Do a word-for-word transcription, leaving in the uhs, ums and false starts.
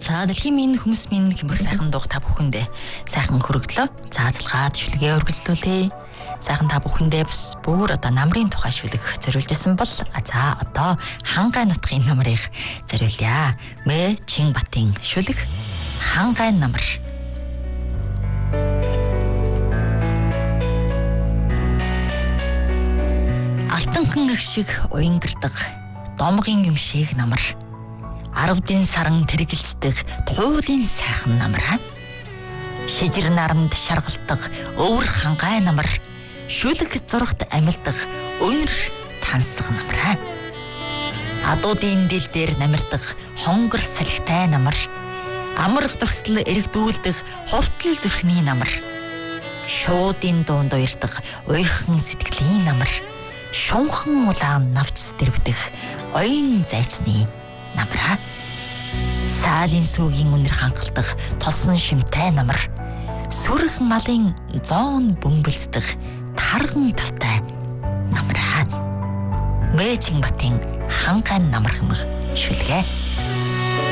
За дэлхийн минь хүмүүс минь хэмрэх сайхан дууг та бүхэндээ сайхан хүргэлөө. Заазалгаад шүлгээ үргэлжлүүлээ. Сайхан та бүхэндээ бас бүр одоо намрын тухай шүлэг зориулж байсан бол за одоо хангай нутгийн намрыг зориулъя. Мэ Чинбатын шүлэг хангай намар. Алтанхан их шиг уянгирдаг домгийн юм шиг намар. Арвдын саран тэргэлждэг туйлын сайхан намар. Шижир наранд шаргалдаг өвөр хангай намар. Шүлэг зурагт амилдаг өнөр тансаг намар. Адуудын дил дээр намирдаг хонгор салхитай намар. Амрах төгсөл эргдүүлдэг хувтал зүрхний намар. Шуудын дуунд уярдаг уйхан сэтгэлийн намар. Шунхан улаан навч дэрвдэх оюун зайчны намра. Саалын сүүгийн үнэр хангалдах тосон шимтэй намар. Сүрэг малын зоон бөмбөлсдөх тарган тавтай намра. Мэ Чинбатын хангай намар хэмэг шүлгээ.